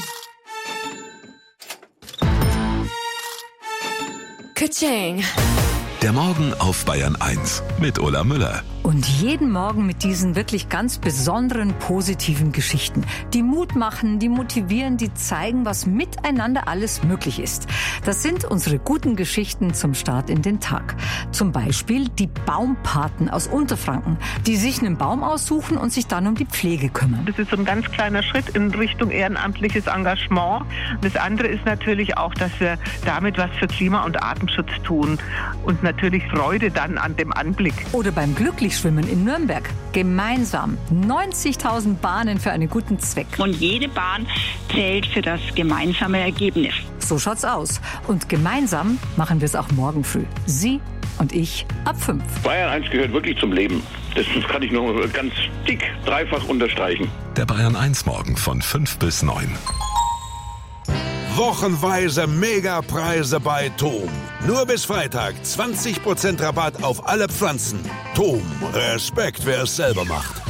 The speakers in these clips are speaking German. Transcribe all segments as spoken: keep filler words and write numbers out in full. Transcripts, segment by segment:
Ka-ching. Der Morgen auf Bayern eins mit Ulla Müller. Und jeden Morgen mit diesen wirklich ganz besonderen positiven Geschichten, die Mut machen, die motivieren, die zeigen, was miteinander alles möglich ist. Das sind unsere guten Geschichten zum Start in den Tag. Zum Beispiel die Baumpaten aus Unterfranken, die sich einen Baum aussuchen und sich dann um die Pflege kümmern. Das ist so ein ganz kleiner Schritt in Richtung ehrenamtliches Engagement. Das andere ist natürlich auch, dass wir damit was für Klima- und Artenschutz tun und natürlich Freude dann an dem Anblick. Oder beim Glücklichschwimmen in Nürnberg. Gemeinsam neunzigtausend Bahnen für einen guten Zweck. Und jede Bahn zählt für das gemeinsame Ergebnis. So schaut's aus. Und gemeinsam machen wir es auch morgen früh. Sie und ich ab fünf. Bayern eins gehört wirklich zum Leben. Das kann ich nur ganz dick, dreifach unterstreichen. Der Bayern eins Morgen von fünf bis neun. Wochenweise Megapreise bei Thom. Nur bis Freitag zwanzig Prozent Rabatt auf alle Pflanzen. Thom, Respekt, wer es selber macht.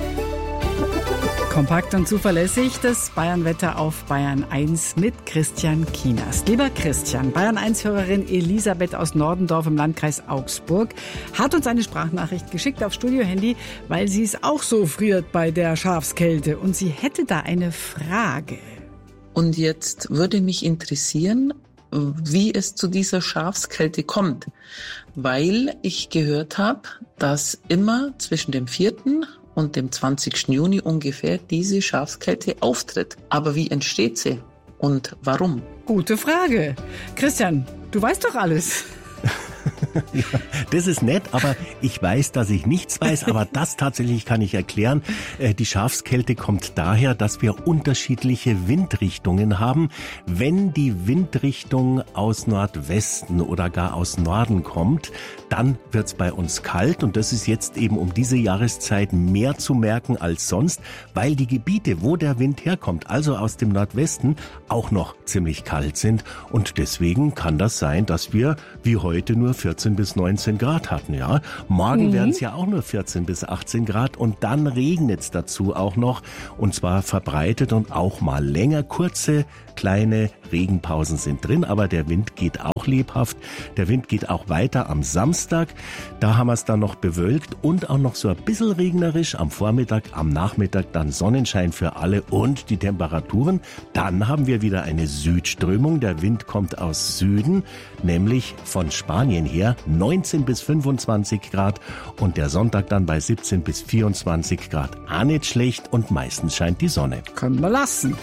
Kompakt und zuverlässig, das Bayern-Wetter auf Bayern eins mit Christian Kienast. Lieber Christian, Bayern eins-Hörerin Elisabeth aus Nordendorf im Landkreis Augsburg hat uns eine Sprachnachricht geschickt auf Studio-Handy, weil sie es auch so friert bei der Schafskälte. Und sie hätte da eine Frage. Und jetzt würde mich interessieren, wie es zu dieser Schafskälte kommt, weil ich gehört habe, dass immer zwischen dem vierten und dem zwanzigsten Juni ungefähr diese Schafskälte auftritt. Aber wie entsteht sie und warum? Gute Frage. Christian, du weißt doch alles. Ja, das ist nett, aber ich weiß, dass ich nichts weiß, aber das tatsächlich kann ich erklären. Die Schafskälte kommt daher, dass wir unterschiedliche Windrichtungen haben. Wenn die Windrichtung aus Nordwesten oder gar aus Norden kommt, dann wird's bei uns kalt und das ist jetzt eben um diese Jahreszeit mehr zu merken als sonst, weil die Gebiete, wo der Wind herkommt, also aus dem Nordwesten, auch noch ziemlich kalt sind und deswegen kann das sein, dass wir wie heute nur vierzehn bis neunzehn Grad hatten, ja. Morgen mhm. werden es ja auch nur vierzehn bis achtzehn Grad und dann regnet es dazu auch noch und zwar verbreitet und auch mal länger. Kurze, kleine Regenpausen sind drin, aber der Wind geht auch lebhaft. Der Wind geht auch weiter am Samstag. Da haben wir es dann noch bewölkt und auch noch so ein bisschen regnerisch am Vormittag, am Nachmittag dann Sonnenschein für alle und die Temperaturen. Dann haben wir wieder eine Südströmung. Der Wind kommt aus Süden, nämlich von Spanien her, neunzehn bis fünfundzwanzig Grad und der Sonntag dann bei siebzehn bis vierundzwanzig Grad. Auch nicht schlecht und meistens scheint die Sonne. Können wir lassen.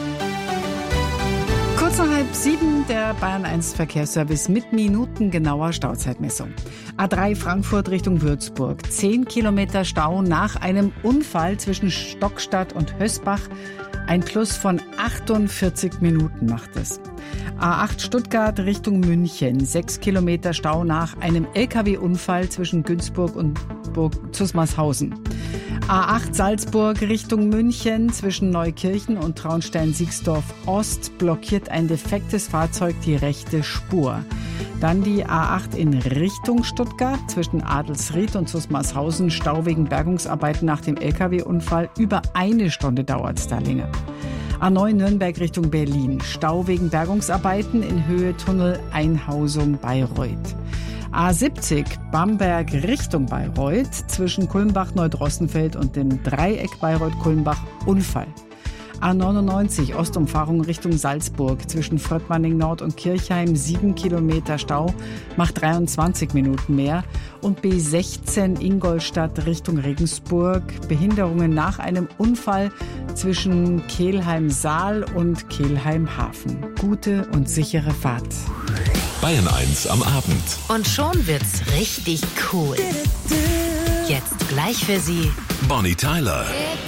Kurz nach halb sieben der Bayern eins Verkehrsservice mit minutengenauer Stauzeitmessung. A drei Frankfurt Richtung Würzburg. Zehn Kilometer Stau nach einem Unfall zwischen Stockstadt und Hösbach. Ein Plus von achtundvierzig Minuten macht es. A acht Stuttgart Richtung München. Sechs Kilometer Stau nach einem L K W-Unfall zwischen Günzburg und Zusmarshausen. A acht Salzburg Richtung München zwischen Neukirchen und Traunstein-Siegsdorf Ost blockiert ein defektes Fahrzeug die rechte Spur. Dann die A acht in Richtung Stuttgart zwischen Adelsried und Zusmarshausen. Stau wegen Bergungsarbeiten nach dem L K W-Unfall. Über eine Stunde dauert es da länger. A neun Nürnberg Richtung Berlin. Stau wegen Bergungsarbeiten in Höhe Tunnel Einhausung Bayreuth. A siebzig Bamberg Richtung Bayreuth zwischen Kulmbach-Neudrossenfeld und dem Dreieck Bayreuth-Kulmbach Unfall. A neunundneunzig Ostumfahrung Richtung Salzburg zwischen Fröttmanning Nord und Kirchheim sieben Kilometer Stau, macht dreiundzwanzig Minuten mehr. Und B sechzehn Ingolstadt Richtung Regensburg, Behinderungen nach einem Unfall zwischen Kelheim-Saal und Kelheim-Hafen. Gute und sichere Fahrt. Bayern eins am Abend. Und schon wird's richtig cool. Jetzt gleich für Sie Bonnie Tyler.